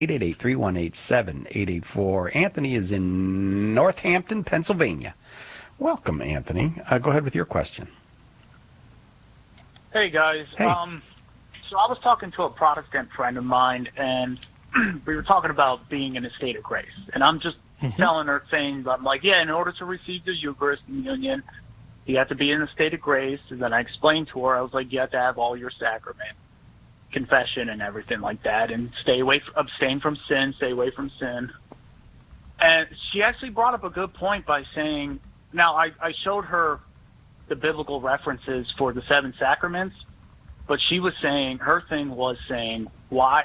888-318-7884. Anthony is in Northampton, Pennsylvania. Welcome, Anthony. Go ahead with your question. Hey, guys. Hey. So I was talking to a Protestant friend of mine, and we were talking about being in a state of grace. And I'm just telling her things. I'm like, yeah, in order to receive the Eucharist and Union, you have to be in a state of grace. And then I explained to her, I was like, you have to have all your sacrament, confession and everything like that, and abstain from sin, stay away from sin. And she actually brought up a good point by saying, now I showed her the biblical references for the 7 sacraments, but she was saying, her thing was saying, why,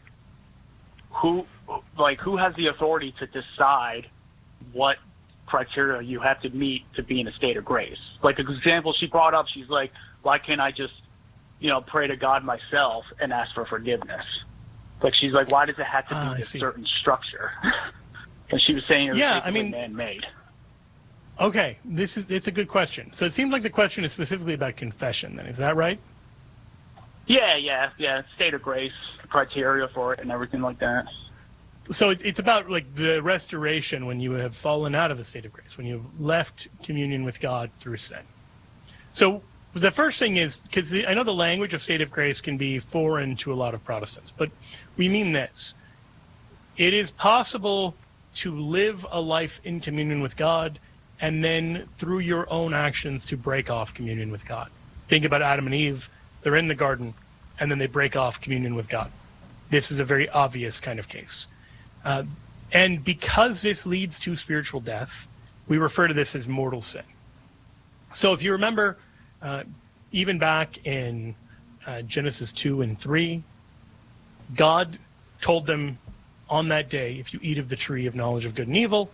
who has the authority to decide what criteria you have to meet to be in a state of grace? Like, an example she brought up, she's like, why can't I just pray to God myself and ask for forgiveness? Like, she's like, why does it have to be this certain structure? And she was saying it was man-made. Okay, it's a good question. So it seems like the question is specifically about confession then, is that right? Yeah, state of grace, criteria for it and everything like that. So it's about like the restoration when you have fallen out of a state of grace, when you've left communion with God through sin. So the first thing is, because I know the language of state of grace can be foreign to a lot of Protestants, but we mean this. It is possible to live a life in communion with God and then through your own actions to break off communion with God. Think about Adam and Eve. They're in the garden and then they break off communion with God. This is a very obvious kind of case. And because this leads to spiritual death, we refer to this as mortal sin. So if you remember, even back in Genesis 2 and 3, God told them on that day, if you eat of the tree of knowledge of good and evil,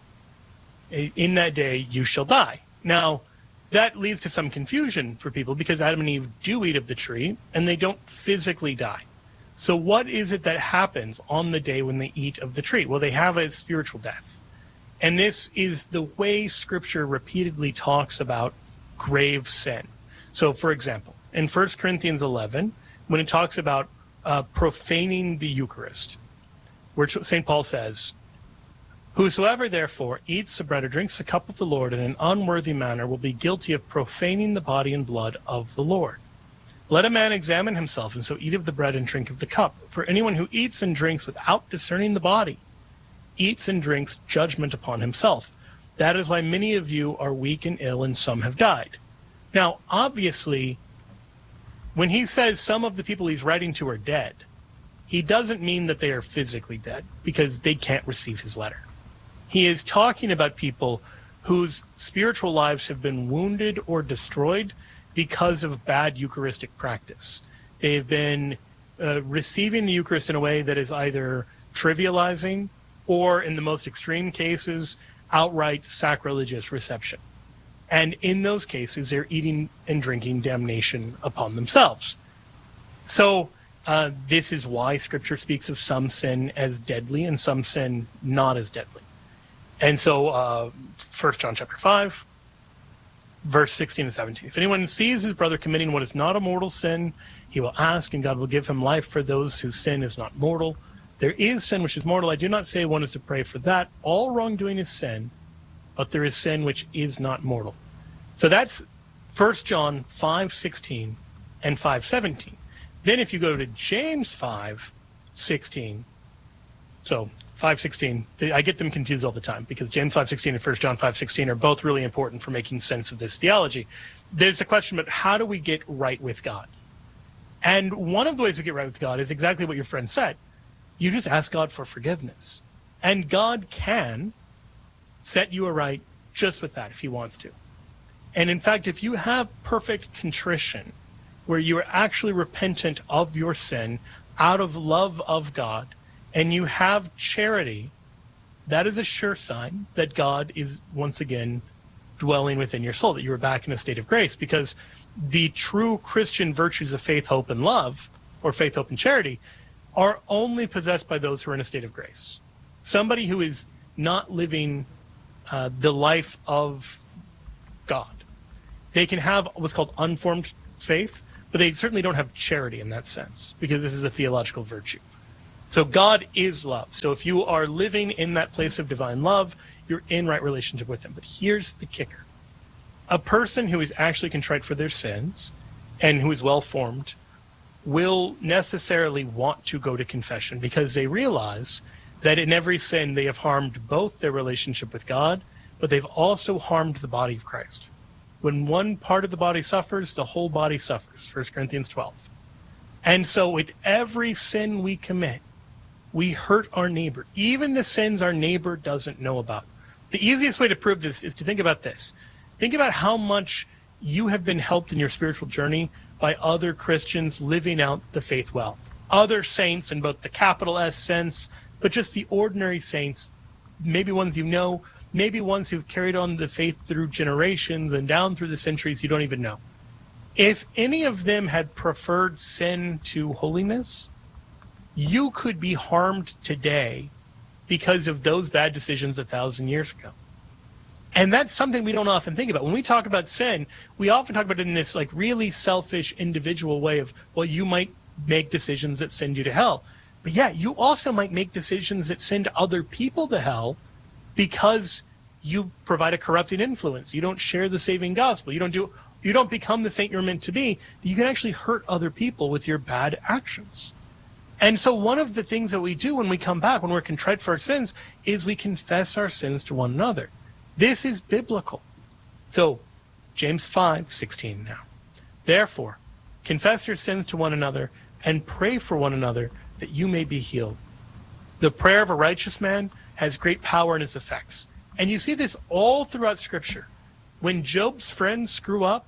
in that day you shall die. Now, that leads to some confusion for people because Adam and Eve do eat of the tree and they don't physically die. So what is it that happens on the day when they eat of the tree? Well, they have a spiritual death. And this is the way Scripture repeatedly talks about grave sin. So, for example, in 1 Corinthians 11, when it talks about profaning the Eucharist, where St. Paul says, whosoever therefore eats the bread or drinks the cup of the Lord in an unworthy manner will be guilty of profaning the body and blood of the Lord. Let a man examine himself, and so eat of the bread and drink of the cup. For anyone who eats and drinks without discerning the body eats and drinks judgment upon himself. That is why many of you are weak and ill, and some have died. Now, obviously, when he says some of the people he's writing to are dead, he doesn't mean that they are physically dead, because they can't receive his letter. He is talking about people whose spiritual lives have been wounded or destroyed because of bad Eucharistic practice. They've been receiving the Eucharist in a way that is either trivializing or, in the most extreme cases, outright sacrilegious reception. And in those cases, they're eating and drinking damnation upon themselves. So this is why Scripture speaks of some sin as deadly and some sin not as deadly. And so 1 John chapter 5, verse 16 and 17. If anyone sees his brother committing what is not a mortal sin, he will ask, and God will give him life for those whose sin is not mortal. There is sin which is mortal. I do not say one is to pray for that. All wrongdoing is sin, but there is sin which is not mortal. So that's 1 John 5:16 and 5:17. Then if you go to James 5:16, so 5:16, I get them confused all the time because James 5:16 and 1 John 5:16 are both really important for making sense of this theology. There's a question about how do we get right with God? And one of the ways we get right with God is exactly what your friend said. You just ask God for forgiveness. And God can set you aright just with that if he wants to. And in fact, if you have perfect contrition, where you are actually repentant of your sin out of love of God, and you have charity, that is a sure sign that God is once again dwelling within your soul, that you are back in a state of grace, because the true Christian virtues of faith, hope, and love, or faith, hope, and charity, are only possessed by those who are in a state of grace. Somebody who is not living the life of God. They can have what's called unformed faith, but they certainly don't have charity in that sense, because this is a theological virtue. So God is love. So if you are living in that place of divine love, you're in right relationship with him. But here's the kicker. A person who is actually contrite for their sins and who is well-formed will necessarily want to go to confession because they realize that in every sin they have harmed both their relationship with God, but they've also harmed the body of Christ. When one part of the body suffers, the whole body suffers, 1 Corinthians 12. And so with every sin we commit, we hurt our neighbor, even the sins our neighbor doesn't know about. The easiest way to prove this is to think about this. Think about how much you have been helped in your spiritual journey by other Christians living out the faith well. Other saints in both the capital S sense, but just the ordinary saints, maybe ones you know, maybe ones who've carried on the faith through generations and down through the centuries you don't even know. If any of them had preferred sin to holiness, you could be harmed today because of those bad decisions 1,000 years ago. And that's something we don't often think about. When we talk about sin, we often talk about it in this like really selfish individual way of, well, you might make decisions that send you to hell. But yeah, you also might make decisions that send other people to hell because you provide a corrupting influence. You don't share the saving gospel. You don't become the saint you're meant to be. You can actually hurt other people with your bad actions. And so one of the things that we do when we come back, when we're contrite for our sins, is we confess our sins to one another. This is biblical. So, James 5:16 now. Therefore, confess your sins to one another and pray for one another that you may be healed. The prayer of a righteous man has great power in its effects. And you see this all throughout Scripture. When Job's friends screw up,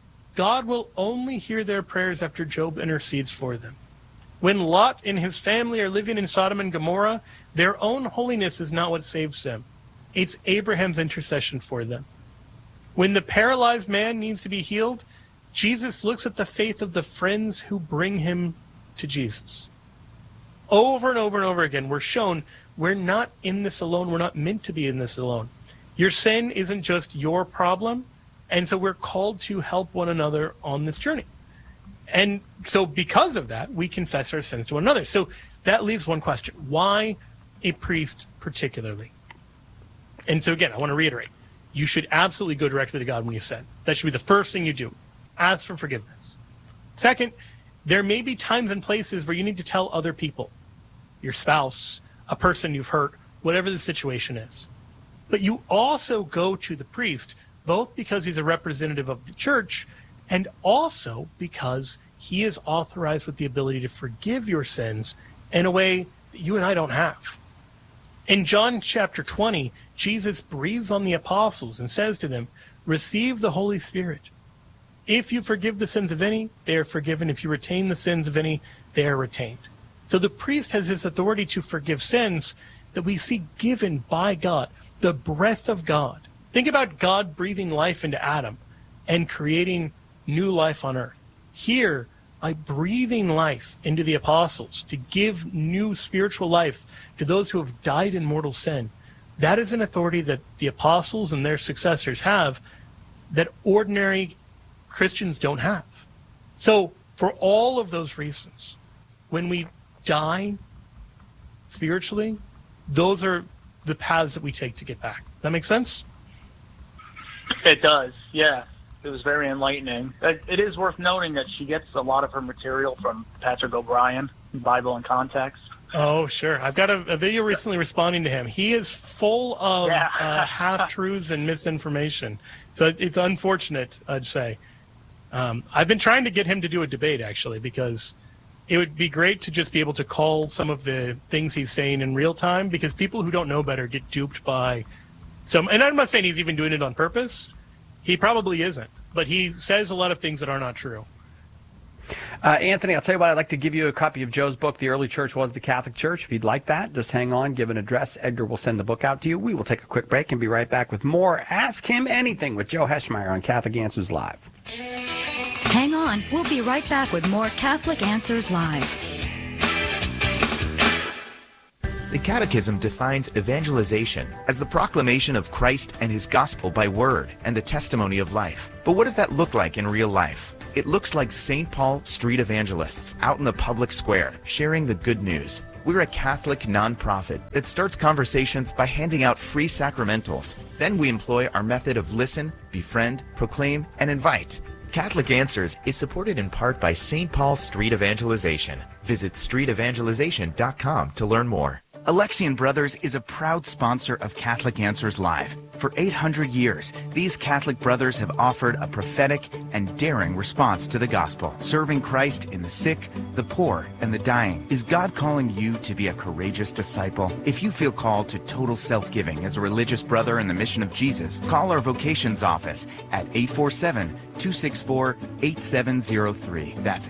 God will only hear their prayers after Job intercedes for them. When Lot and his family are living in Sodom and Gomorrah, their own holiness is not what saves them. It's Abraham's intercession for them. When the paralyzed man needs to be healed, Jesus looks at the faith of the friends who bring him to Jesus. Over and over and over again, we're shown we're not in this alone. We're not meant to be in this alone. Your sin isn't just your problem, and so we're called to help one another on this journey. And so because of that, we confess our sins to one another. So that leaves one question. Why a priest particularly? And so again, I want to reiterate, you should absolutely go directly to God when you sin. That should be the first thing you do. Ask for forgiveness. Second, there may be times and places where you need to tell other people, your spouse, a person you've hurt, whatever the situation is. But you also go to the priest, both because he's a representative of the church and also because he is authorized with the ability to forgive your sins in a way that you and I don't have. In John chapter 20, Jesus breathes on the apostles and says to them, receive the Holy Spirit. If you forgive the sins of any, they are forgiven. If you retain the sins of any, they are retained. So the priest has this authority to forgive sins that we see given by God, the breath of God. Think about God breathing life into Adam and creating new life on earth. Here, by breathing life into the apostles to give new spiritual life to those who have died in mortal sin, that is an authority that the apostles and their successors have that ordinary Christians don't have. So for all of those reasons, when we die spiritually, those are the paths that we take to get back. That make sense? It does, yeah. It was very enlightening. It is worth noting that she gets a lot of her material from Patrick O'Brien, Bible in Context. Oh, sure. I've got a video recently responding to him. He is full of half-truths and misinformation. So it's unfortunate, I'd say. I've been trying to get him to do a debate, actually, because it would be great to just be able to call some of the things he's saying in real time, because people who don't know better get duped by some. And I'm not saying he's even doing it on purpose. He probably isn't, but he says a lot of things that are not true. Anthony, I'll tell you what, I'd like to give you a copy of Joe's book, The Early Church Was the Catholic Church. If you'd like that, just hang on, give an address. Edgar will send the book out to you. We will take a quick break and be right back with more Ask Him Anything with Joe Heschmeyer on Catholic Answers Live. Hang on, we'll be right back with more Catholic Answers Live. The Catechism defines evangelization as the proclamation of Christ and his gospel by word and the testimony of life. But what does that look like in real life? It looks like St. Paul street evangelists out in the public square sharing the good news. We're a Catholic nonprofit that starts conversations by handing out free sacramentals. Then we employ our method of listen, befriend, proclaim, and invite. Catholic Answers is supported in part by St. Paul Street Evangelization. Visit streetevangelization.com to learn more. Alexian Brothers is a proud sponsor of Catholic Answers Live. For 800 years, these Catholic brothers have offered a prophetic and daring response to the gospel, serving Christ in the sick, the poor, and the dying. Is God calling you to be a courageous disciple? If you feel called to total self-giving as a religious brother in the mission of Jesus, call our vocations office at 847-264-8703. That's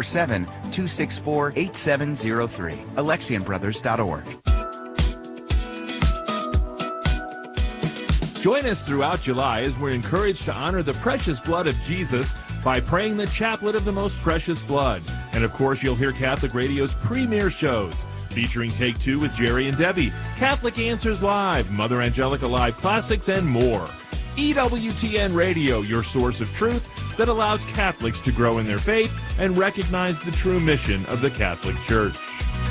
847-264-8703. AlexianBrothers.org. Join us throughout July as we're encouraged to honor the precious blood of Jesus by praying the Chaplet of the Most Precious Blood. And of course, you'll hear Catholic Radio's premier shows featuring Take Two with Jerry and Debbie, Catholic Answers Live, Mother Angelica Live Classics, and more. EWTN Radio, your source of truth that allows Catholics to grow in their faith and recognize the true mission of the Catholic Church.